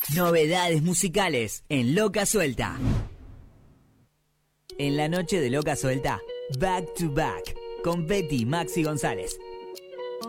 Novedades musicales en Loca Suelta. En la noche de Loca Suelta, Back to Back, con Betty, Maxi González.